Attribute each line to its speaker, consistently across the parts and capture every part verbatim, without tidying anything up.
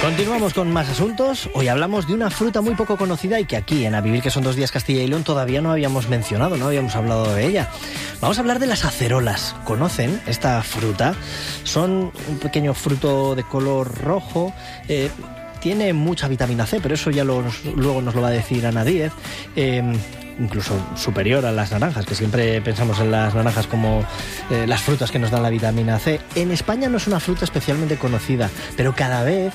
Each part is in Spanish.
Speaker 1: Continuamos con más asuntos. Hoy hablamos de una fruta muy poco conocida y que aquí en A Vivir, que son dos días Castilla y León, todavía no habíamos mencionado, no habíamos hablado de ella. Vamos a hablar de las acerolas. ¿Conocen esta fruta? Son un pequeño fruto de color rojo. Eh, tiene mucha vitamina C, pero eso ya lo, luego nos lo va a decir Ana Díez. Eh, incluso superior a las naranjas, que siempre pensamos en las naranjas como eh, las frutas que nos dan la vitamina C. En España no es una fruta especialmente conocida, pero cada vez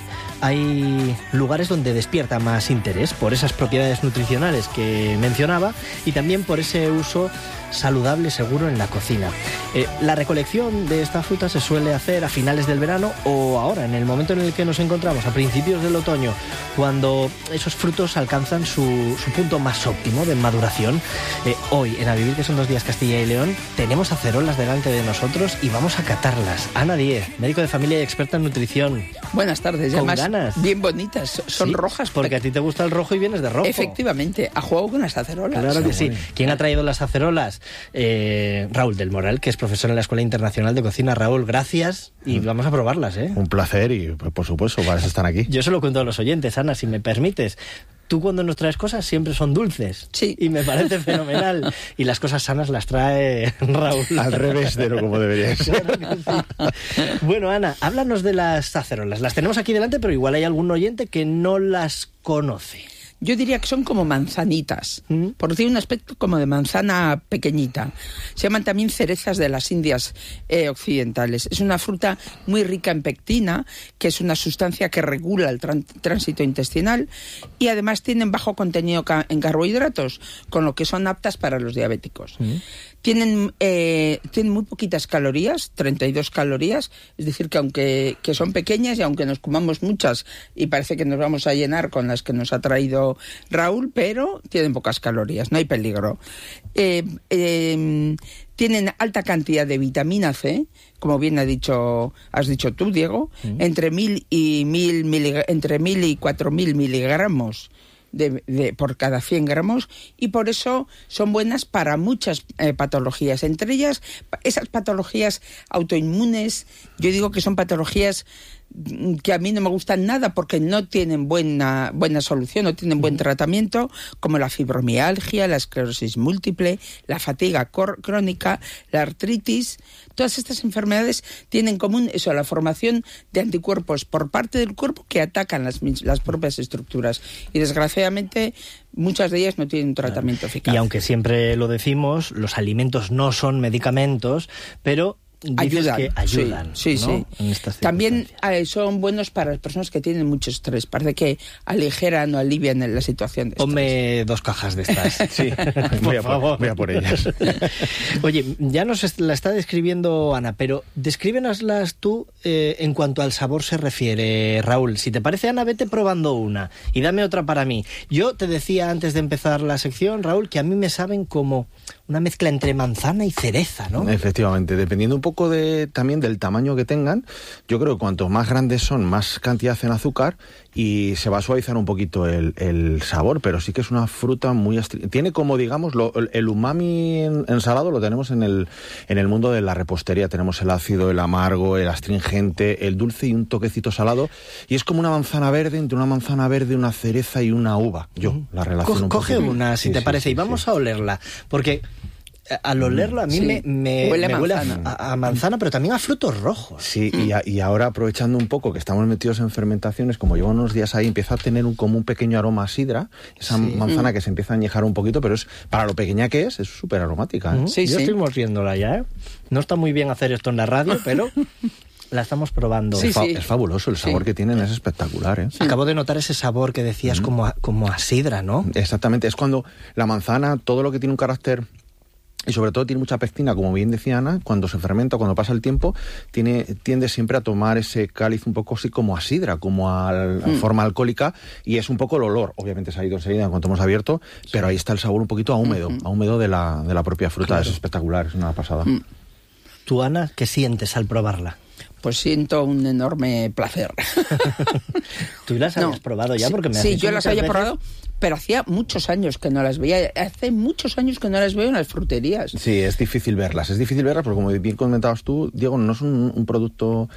Speaker 1: hay lugares donde despierta más interés por esas propiedades nutricionales que mencionaba y también por ese uso saludable, seguro en la cocina. Eh, la recolección de esta fruta se suele hacer a finales del verano o ahora, en el momento en el que nos encontramos, a principios del otoño, cuando esos frutos alcanzan su, su punto más óptimo de maduración. Eh, hoy, en A Vivir, que son dos días Castilla y León, tenemos acerolas delante de nosotros y vamos a catarlas. Ana Díez, médico de familia y experta en nutrición.
Speaker 2: Buenas tardes.
Speaker 1: Con
Speaker 2: además,
Speaker 1: ganas.
Speaker 2: Bien bonitas, son
Speaker 1: Sí,
Speaker 2: rojas.
Speaker 1: Porque a ti te gusta el rojo y vienes de rojo.
Speaker 2: Efectivamente, a juego con las acerolas.
Speaker 1: Claro que sí.
Speaker 2: Bueno.
Speaker 1: ¿Quién ha traído las acerolas? Eh, Raúl del Moral, que es profesor en la Escuela Internacional de Cocina. Raúl, gracias y mm. vamos a probarlas, ¿eh?
Speaker 3: Un placer y, por supuesto, para eso están aquí.
Speaker 1: Yo se lo cuento a los oyentes, Ana, si me permites. Tú cuando nos traes cosas siempre son dulces.
Speaker 2: Sí.
Speaker 1: Y me parece fenomenal. Y las cosas sanas las trae Raúl.
Speaker 3: Al revés de lo como debería ser.
Speaker 1: Claro que sí. Bueno, Ana, háblanos de las acerolas. Las tenemos aquí delante, pero igual hay algún oyente que no las conoce.
Speaker 2: Yo diría que son como manzanitas, ¿Mm? Porque tiene un aspecto como de manzana pequeñita. Se llaman también cerezas de las Indias eh, occidentales. Es una fruta muy rica en pectina, que es una sustancia que regula el tran- tránsito intestinal, y además tienen bajo contenido ca- en carbohidratos, con lo que son aptas para los diabéticos. ¿Mm? Tienen, eh, tienen muy poquitas calorías, treinta y dos calorías, es decir, que aunque que son pequeñas y aunque nos comamos muchas y parece que nos vamos a llenar con las que nos ha traído Raúl, pero tienen pocas calorías, no hay peligro. Eh, eh, tienen alta cantidad de vitamina C, como bien ha dicho, has dicho tú, Diego, ¿Mm? entre mil y mil milig- entre mil y cuatro mil miligramos. De, de, por cada cien gramos, y por eso son buenas para muchas eh, patologías, entre ellas esas patologías autoinmunes. Yo digo que son patologías que a mí no me gustan nada porque no tienen buena buena solución, no tienen buen tratamiento, como la fibromialgia, la esclerosis múltiple, la fatiga cor- crónica, la artritis. Todas estas enfermedades tienen en común eso, la formación de anticuerpos por parte del cuerpo que atacan las, las propias estructuras. Y desgraciadamente muchas de ellas no tienen un tratamiento eficaz.
Speaker 1: Y aunque siempre lo decimos, los alimentos no son medicamentos, pero ayudan, que ayudan,
Speaker 2: sí, sí,
Speaker 1: ¿no?
Speaker 2: sí. También eh, son buenos para las personas que tienen mucho estrés. Parece que aligeran o alivian la situación de estrés.
Speaker 1: Ponme dos cajas de estas. Sí,
Speaker 3: voy, a por, voy a por ellas.
Speaker 1: Oye, ya nos la está describiendo Ana, pero descríbenoslas tú eh, en cuanto al sabor se refiere, Raúl. Si te parece, Ana, vete probando una y dame otra para mí. Yo te decía antes de empezar la sección, Raúl, que a mí me saben como una mezcla entre manzana y cereza, ¿no?
Speaker 3: Efectivamente, dependiendo un poco de, también del tamaño que tengan, yo creo que cuanto más grandes son, más cantidad en azúcar y se va a suavizar un poquito el, el sabor, pero sí que es una fruta muy... Astri- tiene como, digamos, lo, el umami en, en salado lo tenemos en el, en el mundo de la repostería. Tenemos el ácido, el amargo, el astringente, el dulce y un toquecito salado, y es como una manzana verde, entre una manzana verde, una cereza y una uva. Yo mm. la relaciono
Speaker 1: Co-
Speaker 3: un
Speaker 1: Coge
Speaker 3: poco.
Speaker 1: una, si
Speaker 3: sí,
Speaker 1: te
Speaker 3: sí,
Speaker 1: parece,
Speaker 3: sí,
Speaker 1: y vamos
Speaker 3: sí.
Speaker 1: a olerla, porque... Al olerlo a mí
Speaker 2: sí.
Speaker 1: me, me,
Speaker 2: huele,
Speaker 1: me
Speaker 2: a
Speaker 1: huele
Speaker 2: manzana.
Speaker 1: a, a manzana, pero también a frutos rojos.
Speaker 3: Sí, mm. y, a, y ahora aprovechando un poco que estamos metidos en fermentaciones, como llevo unos días ahí, empieza a tener un, como un pequeño aroma a sidra, esa sí. manzana mm. que se empieza a añejar un poquito, pero es para lo pequeña que es, es súper aromática. ¿eh?
Speaker 1: Mm. Sí, Yo sí. estoy mordiéndola ya, ¿eh? No está muy bien hacer esto en la radio, pero... la estamos probando.
Speaker 2: Sí,
Speaker 3: es, fa-
Speaker 2: sí.
Speaker 3: es fabuloso, el sabor sí. que tienen es espectacular, ¿eh?
Speaker 1: Acabo de notar ese sabor que decías mm. como, a, como a sidra, ¿no?
Speaker 3: Exactamente, es cuando la manzana, todo lo que tiene un carácter... y sobre todo tiene mucha pectina, como bien decía Ana, cuando se fermenta, cuando pasa el tiempo, tiene, tiende siempre a tomar ese cáliz un poco así como a sidra, como a, a mm. forma alcohólica, y es un poco el olor, obviamente se ha ido enseguida en cuanto hemos abierto, sí. pero ahí está el sabor un poquito a húmedo, mm-hmm. a húmedo de la, de la propia fruta, claro. Es espectacular, es una pasada. Mm.
Speaker 1: ¿Tú, Ana, qué sientes al probarla?
Speaker 2: Pues siento un enorme placer.
Speaker 1: ¿Tú las habías no, probado ya? Porque me has
Speaker 2: sí,
Speaker 1: dicho
Speaker 2: yo las había
Speaker 1: veces...
Speaker 2: probado, pero hacía muchos años que no las veía. Hace muchos años que no las veo en las fruterías.
Speaker 3: Sí, es difícil verlas. Es difícil verlas porque, como bien comentabas tú, Diego, no es un, un producto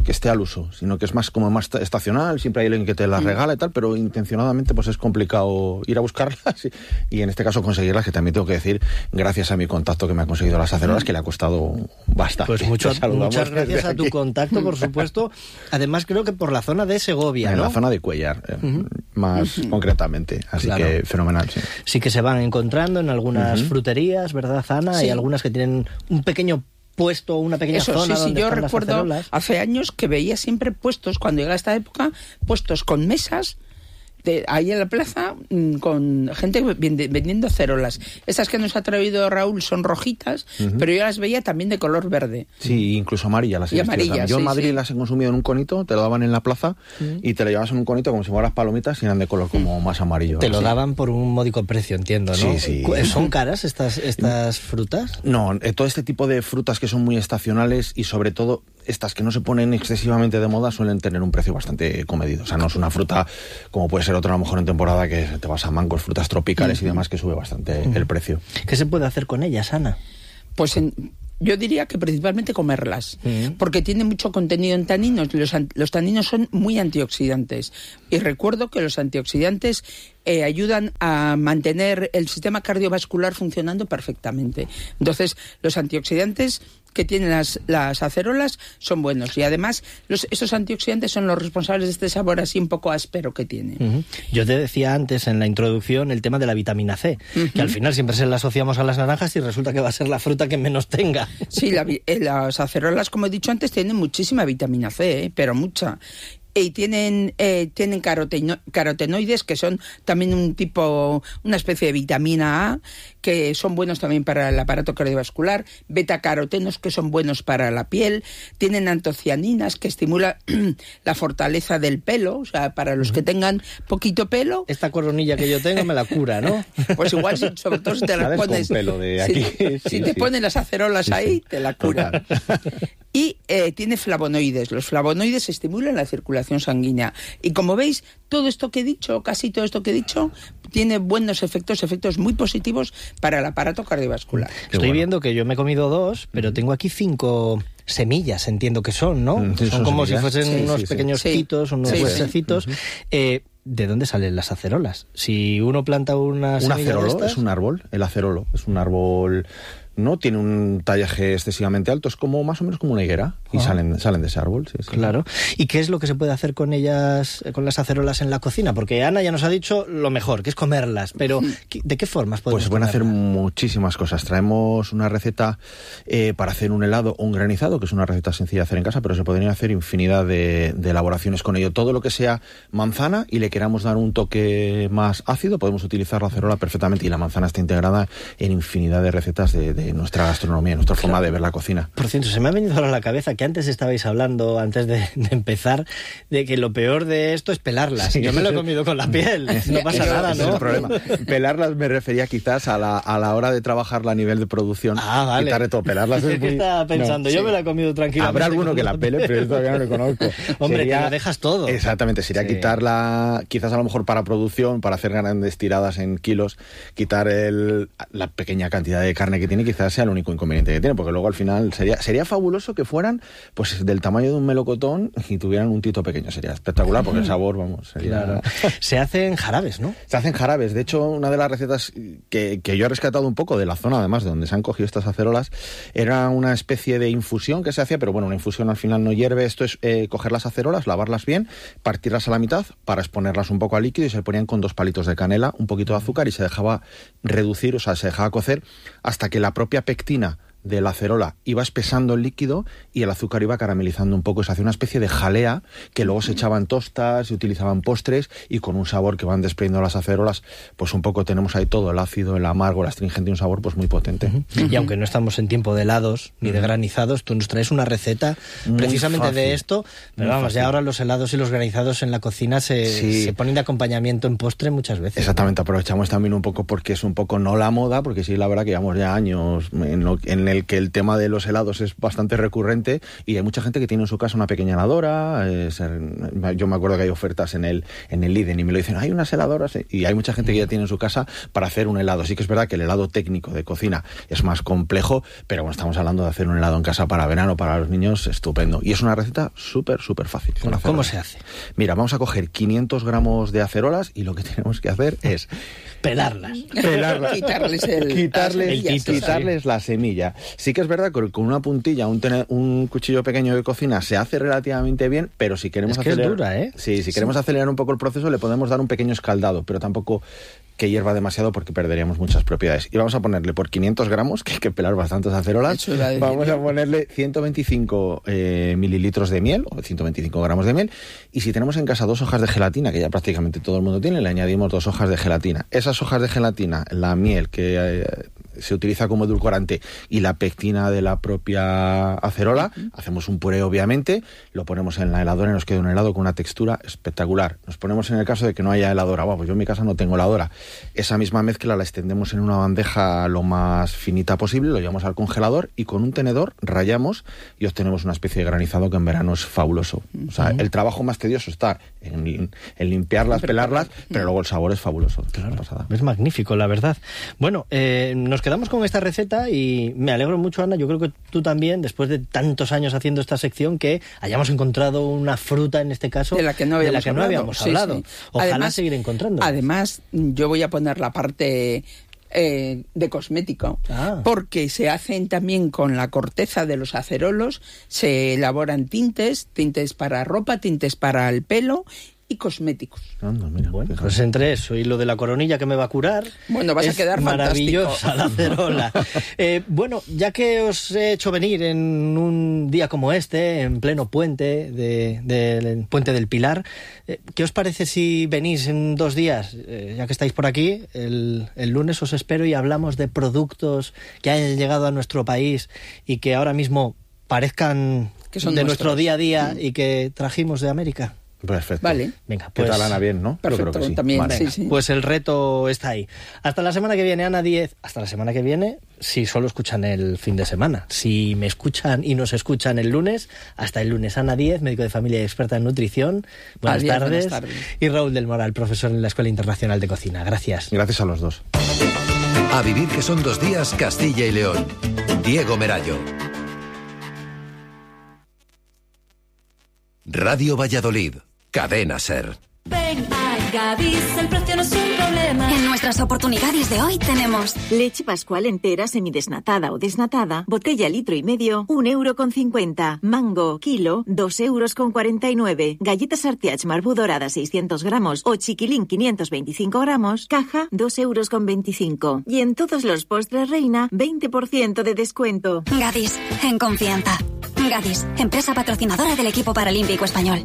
Speaker 3: que esté al uso, sino que es más como más estacional, siempre hay alguien que te las regala y tal, pero intencionadamente pues es complicado ir a buscarlas y, y en este caso conseguirlas, que también tengo que decir, gracias a mi contacto que me ha conseguido las acerolas, que le ha costado bastante.
Speaker 1: Pues mucho, muchas gracias a tu contacto, por supuesto. Además creo que por la zona de Segovia,
Speaker 3: en
Speaker 1: ¿no?
Speaker 3: la zona de Cuellar, eh, uh-huh. más uh-huh. concretamente, así claro. que fenomenal. Sí.
Speaker 1: sí que se van encontrando en algunas uh-huh. fruterías, ¿verdad, Ana? Sí. Hay algunas que tienen un pequeño puesto, una pequeña
Speaker 2: Eso,
Speaker 1: zona
Speaker 2: sí,
Speaker 1: donde
Speaker 2: sí, yo
Speaker 1: están
Speaker 2: recuerdo
Speaker 1: las
Speaker 2: hace años que veía siempre puestos, cuando llega esta época, puestos con mesas de, ahí en la plaza, con gente vendiendo acerolas. Estas que nos ha traído Raúl son rojitas, uh-huh. pero yo las veía también de color verde.
Speaker 3: Sí, incluso amarillas las he
Speaker 2: y
Speaker 3: visto.
Speaker 2: Amarilla,
Speaker 3: yo en
Speaker 2: sí,
Speaker 3: Madrid
Speaker 2: sí.
Speaker 3: las he consumido en un conito, te lo daban en la plaza uh-huh. y te lo llevabas en un conito como si fueran las palomitas y eran de color como uh-huh. más amarillo.
Speaker 1: Te
Speaker 3: así.
Speaker 1: Lo daban por un módico precio, entiendo, ¿no?
Speaker 3: Sí, sí.
Speaker 1: ¿Son caras estas, estas frutas?
Speaker 3: No, todo este tipo de frutas que son muy estacionales y sobre todo estas que no se ponen excesivamente de moda suelen tener un precio bastante comedido. O sea, no es una fruta como puede ser otra a lo mejor en temporada que te vas a mangos, frutas tropicales uh-huh. y demás, que sube bastante uh-huh. el precio.
Speaker 1: ¿Qué se puede hacer con ellas, Ana?
Speaker 2: Pues en, yo diría que principalmente comerlas, uh-huh. porque tiene mucho contenido en taninos. Los, los taninos son muy antioxidantes. Y recuerdo que los antioxidantes eh, ayudan a mantener el sistema cardiovascular funcionando perfectamente. Entonces, los antioxidantes que tienen las, las acerolas son buenos y además los, esos antioxidantes son los responsables de este sabor así un poco áspero que tiene.
Speaker 1: Uh-huh. Yo te decía antes en la introducción el tema de la vitamina C, uh-huh. que al final siempre se la asociamos a las naranjas y resulta que va a ser la fruta que menos tenga.
Speaker 2: Sí, la, eh, las acerolas, como he dicho antes, tienen muchísima vitamina C, eh, pero mucha. Y tienen eh, tienen caroteno, carotenoides, que son también un tipo, una especie de vitamina A, que son buenos también para el aparato cardiovascular, betacarotenos, que son buenos para la piel, tienen antocianinas, que estimulan la fortaleza del pelo, o sea, para los que tengan poquito pelo.
Speaker 1: Esta coronilla que yo tengo me la cura, ¿no?
Speaker 2: Pues igual, si, sobre todo si te la pones...
Speaker 3: Con pelo de aquí.
Speaker 2: Si,
Speaker 3: sí,
Speaker 2: si te
Speaker 3: sí.
Speaker 2: ponen las acerolas sí, ahí,
Speaker 3: sí.
Speaker 2: te la cura. Y eh, tiene flavonoides. Los flavonoides estimulan la circulación sanguínea. Y como veis, todo esto que he dicho, casi todo esto que he dicho, tiene buenos efectos, efectos muy positivos para el aparato cardiovascular.
Speaker 1: Qué Estoy bueno. viendo que yo me he comido dos, pero tengo aquí cinco semillas, entiendo que son, ¿no? Sí, son, son como semillas. Si fuesen sí, unos sí, pequeños sí. quitos, unos sí, huesecitos. Sí. Eh, ¿De dónde salen las acerolas? Si uno planta una
Speaker 3: semilla. Un acerolo de estas... es un árbol, el acerolo es un árbol... No tiene un tallaje excesivamente alto, es como más o menos como una higuera y ah. salen, salen de ese árbol. Sí, sí.
Speaker 1: Claro. ¿Y qué es lo que se puede hacer con ellas, con las acerolas en la cocina? Porque Ana ya nos ha dicho lo mejor, que es comerlas, pero ¿de qué formas podemos
Speaker 3: Pues pueden
Speaker 1: comerlas?
Speaker 3: hacer muchísimas cosas. Traemos una receta eh, para hacer un helado o un granizado, que es una receta sencilla de hacer en casa, pero se podrían hacer infinidad de, de elaboraciones con ello. Todo lo que sea manzana y le queramos dar un toque más ácido, podemos utilizar la acerola perfectamente y la manzana está integrada en infinidad de recetas de, de nuestra gastronomía, nuestra forma claro. de ver la cocina.
Speaker 1: Por cierto, se me ha venido ahora a la cabeza que antes estabais hablando, antes de, de empezar, de que lo peor de esto es pelarlas. Sí, yo me lo he comido con la piel, no pasa nada, ¿no?
Speaker 3: Ese es el problema. Pelarlas me refería quizás a la, a la hora de trabajarla a nivel de producción.
Speaker 1: Ah, vale.
Speaker 3: Quitarle todo, pelarlas es
Speaker 1: muy... ¿Qué estaba pensando? No, yo sí. me la he comido tranquilamente.
Speaker 3: Habrá alguno que la pele, pero yo todavía no lo conozco.
Speaker 1: Hombre,
Speaker 3: sería...
Speaker 1: te la dejas todo.
Speaker 3: Exactamente, sería sí. quitarla, quizás a lo mejor para producción, para hacer grandes tiradas en kilos, quitar el, la pequeña cantidad de carne que tiene, quizás sea el único inconveniente que tiene, porque luego al final sería sería fabuloso que fueran pues del tamaño de un melocotón y tuvieran un tito pequeño. Sería espectacular, porque el sabor, vamos, sería...
Speaker 1: Claro. Se hacen jarabes, ¿no?
Speaker 3: Se hacen jarabes. De hecho, una de las recetas que, que yo he rescatado un poco de la zona, además, de donde se han cogido estas acerolas, era una especie de infusión que se hacía, pero bueno, una infusión al final no hierve. Esto es eh, coger las acerolas, lavarlas bien, partirlas a la mitad para exponerlas un poco al líquido y se ponían con dos palitos de canela, un poquito de azúcar y se dejaba reducir, o sea, se dejaba cocer hasta que la propia pectina de la acerola iba espesando el líquido y el azúcar iba caramelizando un poco. Se hacía una especie de jalea que luego se echaban tostas, se utilizaban postres y con un sabor que van desprendiendo las acerolas, pues un poco tenemos ahí todo, el ácido, el amargo, el astringente y un sabor pues muy potente.
Speaker 1: Uh-huh. Y aunque no estamos en tiempo de helados ni de granizados, tú nos traes una receta muy precisamente fácil. De esto, pero muy vamos, fácil. Ya ahora los helados y los granizados en la cocina se, sí. se ponen de acompañamiento en postre muchas veces.
Speaker 3: Exactamente, ¿no? Aprovechamos también un poco porque es un poco no la moda, porque sí, la verdad que llevamos ya años en, lo, en el que el tema de los helados es bastante recurrente y hay mucha gente que tiene en su casa una pequeña heladora. Eh, yo me acuerdo que hay ofertas en el en el Lidl y me lo dicen, hay unas heladoras, y hay mucha gente que ya tiene en su casa para hacer un helado. Sí que es verdad que el helado técnico de cocina es más complejo, pero bueno, estamos hablando de hacer un helado en casa para verano, para los niños, estupendo. Y es una receta súper, súper fácil.
Speaker 1: Bueno, ¿cómo se hace?
Speaker 3: Mira, vamos a coger quinientos gramos de acerolas y lo que tenemos que hacer es
Speaker 1: pelarlas.
Speaker 3: Pelarlas.
Speaker 2: Quitarles, el,
Speaker 3: quitarles,
Speaker 2: el
Speaker 1: tito,
Speaker 3: quitarles
Speaker 1: sí.
Speaker 3: la semilla. Sí que es verdad que con una puntilla, un, tener, un cuchillo pequeño de cocina se hace relativamente bien, pero si queremos
Speaker 1: es que
Speaker 3: acelerar,
Speaker 1: es dura, ¿eh?
Speaker 3: Sí, si
Speaker 1: sí.
Speaker 3: queremos acelerar un poco el proceso, le podemos dar un pequeño escaldado, pero tampoco que hierva demasiado porque perderíamos muchas propiedades. Y vamos a ponerle por quinientos gramos, que hay que pelar bastantes acerolas, vamos a ponerle ciento veinticinco eh, mililitros de miel, o ciento veinticinco gramos de miel, y si tenemos en casa dos hojas de gelatina, que ya prácticamente todo el mundo tiene, le añadimos dos hojas de gelatina. Esas hojas de gelatina, la miel que eh, se utiliza como edulcorante y la pectina de la propia acerola, uh-huh. hacemos un puré obviamente, lo ponemos en la heladora y nos queda un helado con una textura espectacular. Nos ponemos en el caso de que no haya heladora, bueno, pues yo en mi casa no tengo heladora. Esa misma mezcla la extendemos en una bandeja lo más finita posible, lo llevamos al congelador y con un tenedor rallamos y obtenemos una especie de granizado que en verano es fabuloso. O sea, uh-huh. el trabajo más tedioso está en, en limpiarlas, pelarlas, pero luego el sabor es fabuloso.
Speaker 1: Claro, es magnífico, la verdad. Bueno, eh, nos quedamos con esta receta y me alegro mucho, Ana, yo creo que tú también, después de tantos años haciendo esta sección, que hayamos encontrado una fruta, en este caso,
Speaker 2: de la que no habíamos
Speaker 1: de la que
Speaker 2: hablado.
Speaker 1: No habíamos
Speaker 2: sí,
Speaker 1: hablado.
Speaker 2: Sí.
Speaker 1: Ojalá
Speaker 2: además,
Speaker 1: seguir encontrando.
Speaker 2: Además, yo voy a poner la parte eh, de cosmético, ah. porque se hacen también con la corteza de los acerolos, se elaboran tintes, tintes para ropa, tintes para el pelo y cosméticos.
Speaker 3: Anda, mira,
Speaker 1: bueno, pues entre eso y lo de la coronilla que me va a curar,
Speaker 2: bueno, vas
Speaker 1: es
Speaker 2: a quedar
Speaker 1: maravillosa la acerola. eh, bueno, ya que os he hecho venir en un día como este, en pleno puente de, de, de Puente del Pilar, eh, ¿qué os parece si venís en dos días, eh, ya que estáis por aquí, el, el lunes os espero y hablamos de productos que hayan llegado a nuestro país y que ahora mismo parezcan
Speaker 2: que son
Speaker 1: de
Speaker 2: nuestros.
Speaker 1: nuestro día a día y que trajimos de América?
Speaker 3: Perfecto.
Speaker 2: Vale.
Speaker 1: Venga, pues.
Speaker 3: ¿Qué tal, Ana? Bien, ¿no?
Speaker 2: Perfecto,
Speaker 3: yo creo que sí.
Speaker 2: También,
Speaker 3: vale.
Speaker 2: sí, sí.
Speaker 1: Pues el reto está ahí. Hasta la semana que viene, Ana Díez. Hasta la semana que viene, si solo escuchan el fin de semana. Si me escuchan y nos escuchan el lunes, hasta el lunes. Ana Díez, médico de familia y experta en nutrición. Buenas,
Speaker 2: Adiós,
Speaker 1: tardes.
Speaker 2: buenas tardes.
Speaker 1: Y Raúl del Moral, profesor en la Escuela Internacional de Cocina. Gracias.
Speaker 3: Gracias a los dos.
Speaker 4: A vivir que son dos días, Castilla y León. Diego Merallo. Radio Valladolid. Cadena SER.
Speaker 5: Ven a Gadis, el precio no es un problema.
Speaker 6: En nuestras oportunidades de hoy tenemos
Speaker 7: leche Pascual entera semidesnatada o desnatada, botella litro y medio, un euro con cincuenta. Mango, kilo, dos euros con cuarenta y nueve. Galletas Artiach Marbú dorada seiscientos gramos o chiquilín quinientos veinticinco gramos, caja, dos euros con veinticinco. Y en todos los postres Reina, veinte por ciento de descuento.
Speaker 6: Gadis, en confianza. Gadis, empresa patrocinadora del equipo paralímpico español.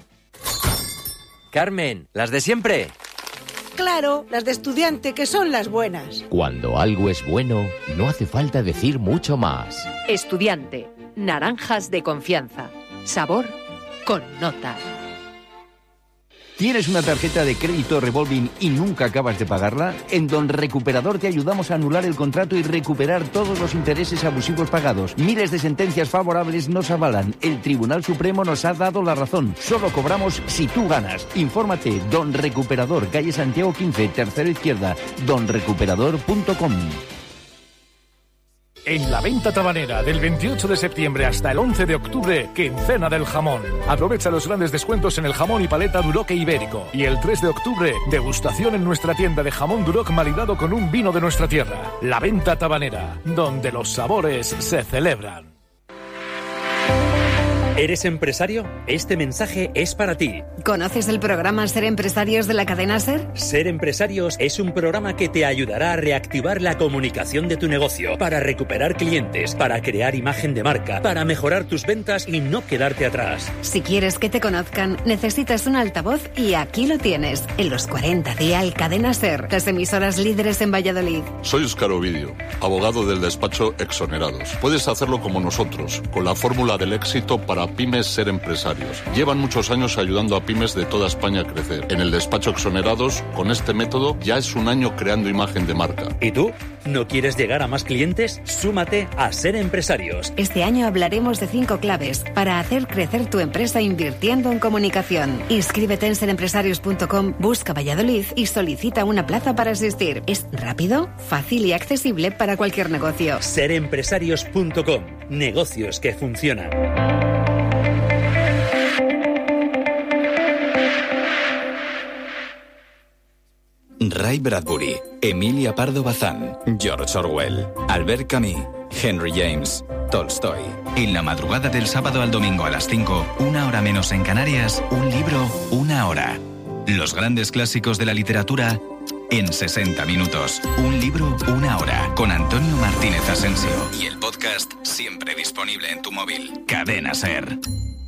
Speaker 8: Carmen, ¿las de siempre?
Speaker 9: Claro, las de estudiante, que son las buenas.
Speaker 10: Cuando algo es bueno, no hace falta decir mucho más.
Speaker 11: Estudiante, naranjas de confianza. Sabor con nota.
Speaker 12: ¿Tienes una tarjeta de crédito revolving y nunca acabas de pagarla? En Don Recuperador te ayudamos a anular el contrato y recuperar todos los intereses abusivos pagados. Miles de sentencias favorables nos avalan. El Tribunal Supremo nos ha dado la razón. Solo cobramos si tú ganas. Infórmate. Don Recuperador, calle Santiago quince, tercera izquierda. don recuperador punto com.
Speaker 13: En la venta tabanera del veintiocho de septiembre hasta el once de octubre, Quincena del Jamón. Aprovecha los grandes descuentos en el jamón y paleta Duroc e Ibérico. Y el tres de octubre, degustación en nuestra tienda de jamón Duroc maridado con un vino de nuestra tierra. La venta tabanera, donde los sabores se celebran.
Speaker 14: ¿Eres empresario? Este mensaje es para ti.
Speaker 15: ¿Conoces el programa Ser Empresarios de la cadena SER?
Speaker 14: Ser Empresarios es un programa que te ayudará a reactivar la comunicación de tu negocio, para recuperar clientes, para crear imagen de marca, para mejorar tus ventas y no quedarte atrás.
Speaker 15: Si quieres que te conozcan, necesitas un altavoz y aquí lo tienes. En los cuarenta Dial Cadena SER, las emisoras líderes en Valladolid.
Speaker 16: Soy Óscar Ovidio, abogado del despacho Exonerados. Puedes hacerlo como nosotros, con la fórmula del éxito para
Speaker 8: a pymes ser empresarios. Llevan muchos años ayudando a pymes de toda España a crecer. En el despacho Exonerados, con este método, ya es un año creando imagen de marca.
Speaker 14: ¿Y tú? ¿No quieres llegar a más clientes? Súmate a Ser Empresarios.
Speaker 15: Este año hablaremos de cinco claves para hacer crecer tu empresa invirtiendo en comunicación. Inscríbete en ser empresarios punto com, busca Valladolid y solicita una plaza para asistir. Es rápido, fácil y accesible para cualquier negocio.
Speaker 14: ser empresarios punto com. Negocios que funcionan.
Speaker 16: Ray Bradbury, Emilia Pardo Bazán, George Orwell, Albert Camus, Henry James, Tolstoy. En la madrugada del sábado al domingo a las cinco, una hora menos en Canarias, un libro, una hora. Los grandes clásicos de la literatura en sesenta minutos. Un libro, una hora. Con Antonio Martínez Asensio. Y el podcast siempre disponible en tu móvil. Cadena SER.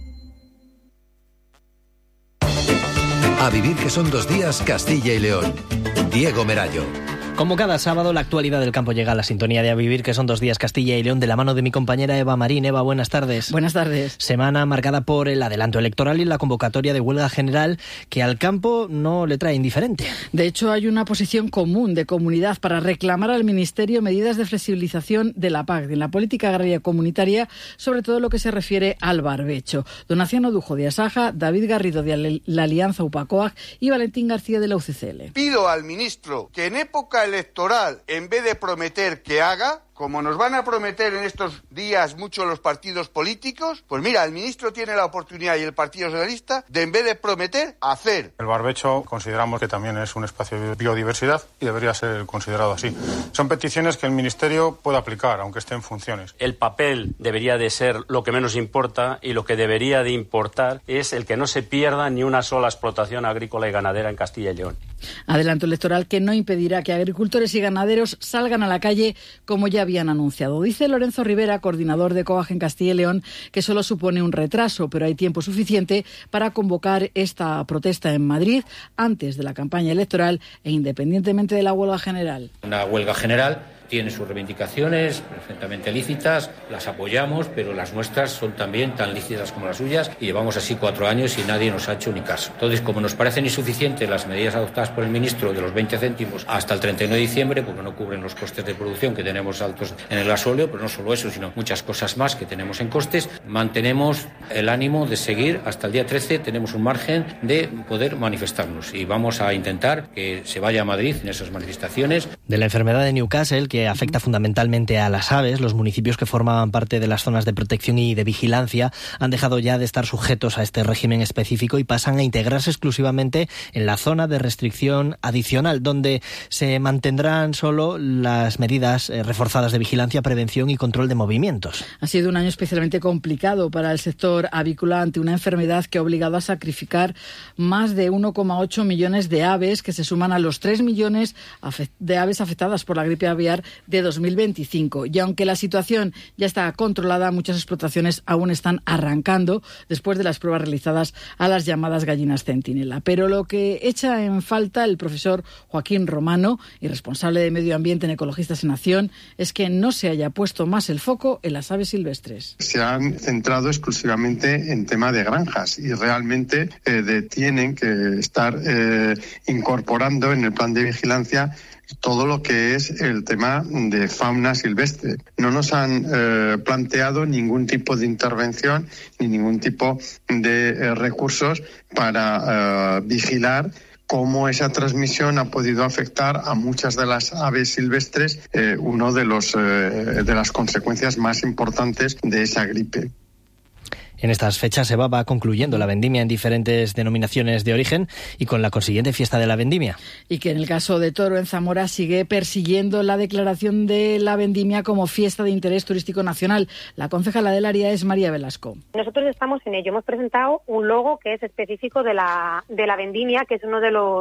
Speaker 4: A vivir que son dos días, Castilla y León. Diego Merayo.
Speaker 1: Como cada sábado, la actualidad del campo llega a la sintonía de A Vivir, que son dos días Castilla y León, de la mano de mi compañera Eva Marín. Eva, buenas tardes.
Speaker 17: Buenas tardes.
Speaker 1: Semana marcada por el adelanto electoral y la convocatoria de huelga general, que al campo no le trae indiferente.
Speaker 17: De hecho, hay una posición común de comunidad para reclamar al Ministerio medidas de flexibilización de la P A C, de la política agraria comunitaria, sobre todo lo que se refiere al barbecho. Donaciano Dujo de Asaja, David Garrido de la Alianza UPACOAG y Valentín García de la U C C L.
Speaker 18: Pido al ministro que en época electoral, en vez de prometer que haga, como nos van a prometer en estos días mucho los partidos políticos, pues mira, el ministro tiene la oportunidad y el Partido Socialista de, en vez de prometer, hacer.
Speaker 19: El barbecho consideramos que también es un espacio de biodiversidad y debería ser considerado así. Son peticiones que el Ministerio puede aplicar, aunque esté en funciones.
Speaker 20: El papel debería de ser lo que menos importa, y lo que debería de importar es el que no se pierda ni una sola explotación agrícola y ganadera en Castilla y León.
Speaker 17: Adelanto electoral que no impedirá que agricultores y ganaderos salgan a la calle como ya habían anunciado. Dice Lorenzo Rivera, coordinador de COAG en Castilla y León, que solo supone un retraso, pero hay tiempo suficiente para convocar esta protesta en Madrid antes de la campaña electoral e independientemente de la huelga general.
Speaker 21: Una huelga general tiene sus reivindicaciones perfectamente lícitas, las apoyamos, pero las nuestras son también tan lícitas como las suyas, y llevamos así cuatro años y nadie nos ha hecho ni caso. Entonces, como nos parecen insuficientes las medidas adoptadas por el ministro de los veinte céntimos hasta el treinta y nueve de diciembre, porque no cubren los costes de producción que tenemos altos en el gasóleo, pero no solo eso, sino muchas cosas más que tenemos en costes, mantenemos el ánimo de seguir hasta el día trece, tenemos un margen de poder manifestarnos y vamos a intentar que se vaya a Madrid en esas manifestaciones.
Speaker 1: De la enfermedad de Newcastle, que afecta fundamentalmente a las aves, los municipios que formaban parte de las zonas de protección y de vigilancia han dejado ya de estar sujetos a este régimen específico y pasan a integrarse exclusivamente en la zona de restricción adicional, donde se mantendrán solo las medidas reforzadas de vigilancia, prevención y control de movimientos.
Speaker 17: Ha sido un año especialmente complicado para el sector avícola ante una enfermedad que ha obligado a sacrificar más de uno coma ocho millones de aves, que se suman a los tres millones de aves afectadas por la gripe aviar de dos mil veinticinco. Y aunque la situación ya está controlada, muchas explotaciones aún están arrancando después de las pruebas realizadas a las llamadas gallinas centinela. Pero lo que echa en falta el profesor Joaquín Romano, y responsable de Medio Ambiente en Ecologistas en Acción, es que no se haya puesto más el foco en las aves silvestres.
Speaker 22: Se han centrado exclusivamente en tema de granjas y realmente eh, de, tienen que estar eh, incorporando en el plan de vigilancia todo lo que es el tema de fauna silvestre. No nos han eh, planteado ningún tipo de intervención ni ningún tipo de eh, recursos para eh, vigilar cómo esa transmisión ha podido afectar a muchas de las aves silvestres, eh, uno de los eh, de las consecuencias más importantes de esa gripe.
Speaker 1: En estas fechas se va, va concluyendo la vendimia en diferentes denominaciones de origen y con la consiguiente fiesta de la vendimia.
Speaker 17: Y que en el caso de Toro, en Zamora, sigue persiguiendo la declaración de la vendimia como fiesta de interés turístico nacional. La concejala del área es María Velasco.
Speaker 23: Nosotros estamos en ello. Hemos presentado un logo que es específico de la, de la vendimia, que es uno de los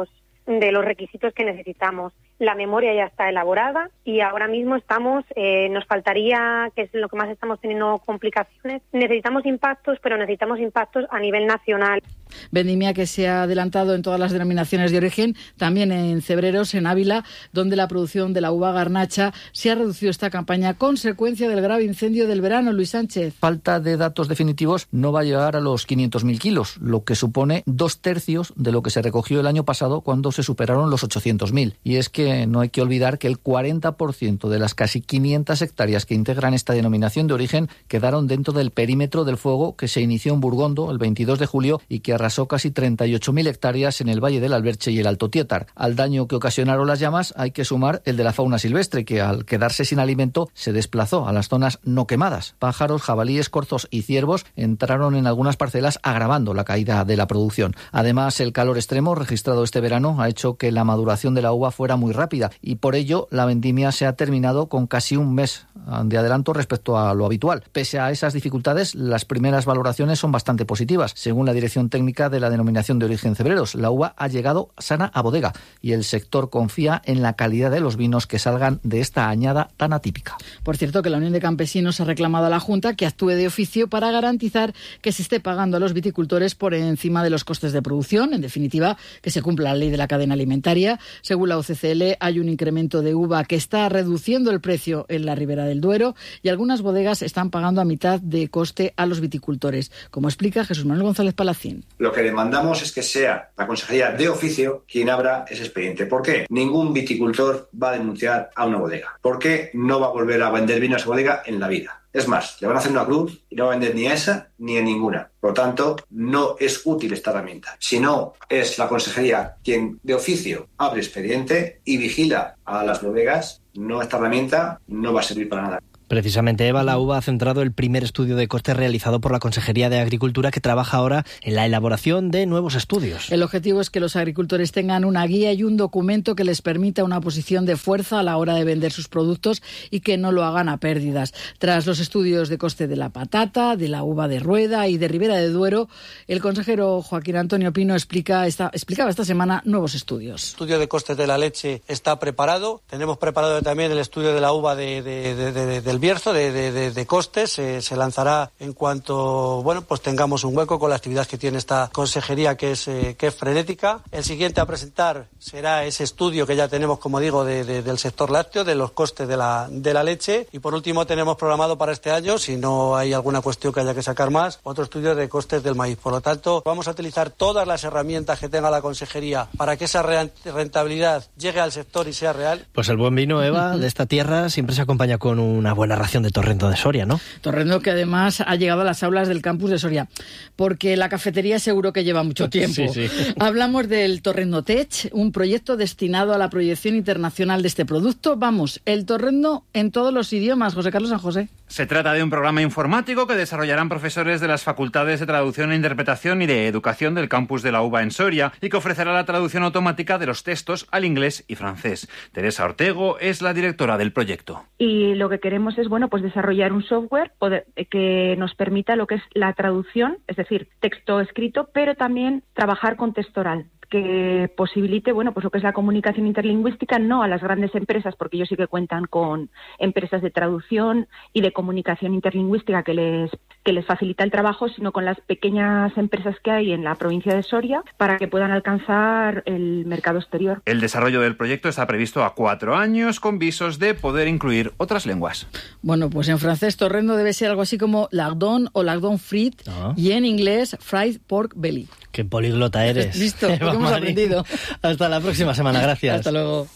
Speaker 2: de los requisitos que necesitamos. La memoria ya está elaborada y ahora mismo estamos, eh, nos faltaría, que es lo que más estamos teniendo complicaciones, necesitamos impactos, pero necesitamos impactos a nivel nacional.
Speaker 17: Vendimia que se ha adelantado en todas las denominaciones de origen, también en Cebreros, en Ávila, donde la producción de la uva garnacha se ha reducido esta campaña a consecuencia del grave incendio del verano. Luis Sánchez.
Speaker 3: Falta de datos definitivos no va a llegar a los quinientos mil kilos, lo que supone dos tercios de lo que se recogió el año pasado cuando se superaron los ochocientos mil. Y es que no hay que olvidar que el cuarenta por ciento de las casi quinientas hectáreas que integran esta denominación de origen quedaron dentro del perímetro del fuego que se inició en Burgondo el veintidós de julio y que arrasó casi treinta y ocho mil hectáreas en el Valle del Alberche y el Alto Tietar. Al daño que ocasionaron las llamas hay que sumar el de la fauna silvestre, que al quedarse sin alimento se desplazó a las zonas no quemadas. Pájaros, jabalíes, corzos y ciervos entraron en algunas parcelas agravando la caída de la producción. Además, el calor extremo registrado este verano ha hecho que la maduración de la uva fuera muy rápida y por ello la vendimia se ha terminado con casi un mes de adelanto respecto a lo habitual. Pese a esas dificultades, las primeras valoraciones son bastante positivas. Según la dirección técnica de la denominación de origen Cebreros, la uva ha llegado sana a bodega y el sector confía en la calidad de los vinos que salgan de esta añada tan atípica.
Speaker 17: Por cierto, que la Unión de Campesinos ha reclamado a la Junta que actúe de oficio para garantizar que se esté pagando a los viticultores por encima de los costes de producción. En definitiva, que se cumpla la ley de la cadena alimentaria. Según la U C C L, hay un incremento de uva que está reduciendo el precio en la Ribera del Duero y algunas bodegas están pagando a mitad de coste a los viticultores, como explica Jesús Manuel González Palacín.
Speaker 23: Lo que demandamos es que sea la Consejería de oficio quien abra ese expediente. ¿Por qué? Ningún viticultor va a denunciar a una bodega. ¿Por qué no va a volver a vender vino a esa bodega en la vida? Es más, le van a hacer una cruz y no va a vender ni a esa ni a ninguna. Por lo tanto, no es útil esta herramienta. Si no, es la Consejería quien de oficio abre expediente y vigila a las bodegas, no, esta herramienta no va a servir para nada.
Speaker 1: Precisamente, Eva, la uva ha centrado el primer estudio de costes realizado por la Consejería de Agricultura, que trabaja ahora en la elaboración de nuevos estudios.
Speaker 17: El objetivo es que los agricultores tengan una guía y un documento que les permita una posición de fuerza a la hora de vender sus productos y que no lo hagan a pérdidas. Tras los estudios de coste de la patata, de la uva de rueda y de Ribera de Duero, el consejero Joaquín Antonio Pino explica esta, explicaba esta semana nuevos estudios.
Speaker 24: El estudio de costes de la leche está preparado. Tenemos preparado también el estudio de la uva de, de, de, de, de, del Bierzo, de, de, de, de costes, eh, se lanzará en cuanto bueno pues tengamos un hueco con la actividad que tiene esta consejería, que es eh, que es frenética. El siguiente a presentar será ese estudio que ya tenemos, como digo, de, de, del sector lácteo, de los costes de la, de la leche, y por último tenemos programado para este año, si no hay alguna cuestión que haya que sacar más, otro estudio de costes del maíz. Por lo tanto, vamos a utilizar todas las herramientas que tenga la consejería para que esa rentabilidad llegue al sector y sea real.
Speaker 1: Pues el buen vino, Eva, de esta tierra siempre se acompaña con una buena ración de Torrendo de Soria, ¿no?
Speaker 17: Torrendo, que además ha llegado a las aulas del campus de Soria, porque la cafetería seguro que lleva mucho tiempo.
Speaker 1: Sí, sí.
Speaker 17: Hablamos del Torrendo Tech, un proyecto destinado a la proyección internacional de este producto. Vamos, el Torrendo en todos los idiomas. José Carlos San José.
Speaker 25: Se trata de un programa informático que desarrollarán profesores de las facultades de traducción e interpretación y de educación del campus de la UBA en Soria, y que ofrecerá la traducción automática de los textos al inglés y francés. Teresa Ortego es la directora del proyecto.
Speaker 26: Y lo que queremos es, bueno, pues desarrollar un software poder, que nos permita lo que es la traducción, es decir, texto escrito, pero también trabajar con texto oral, que posibilite, bueno, pues lo que es la comunicación interlingüística, no a las grandes empresas, porque ellos sí que cuentan con empresas de traducción y de comunicación interlingüística que les que les facilita el trabajo, sino con las pequeñas empresas que hay en la provincia de Soria para que puedan alcanzar el mercado exterior.
Speaker 25: El desarrollo del proyecto está previsto a cuatro años, con visos de poder incluir otras lenguas.
Speaker 17: Bueno, pues en francés Torrendo debe ser algo así como lardon o lardon frit, ¿no? Y en inglés fried pork belly.
Speaker 1: Qué políglota eres.
Speaker 17: Listo, lo hemos aprendido.
Speaker 1: Hasta la próxima semana, gracias.
Speaker 17: Hasta luego.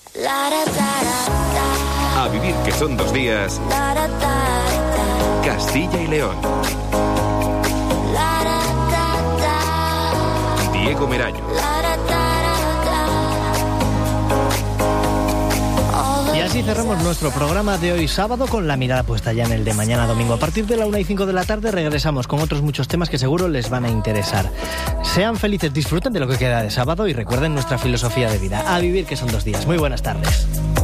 Speaker 4: A vivir que son dos días. Castilla y León. Diego Merayo.
Speaker 1: Y así cerramos nuestro programa de hoy sábado, con la mirada puesta ya en el de mañana domingo. A partir de la una y cinco de la tarde regresamos con otros muchos temas que seguro les van a interesar. Sean felices, disfruten de lo que queda de sábado y recuerden nuestra filosofía de vida. A vivir que son dos días. Muy buenas tardes.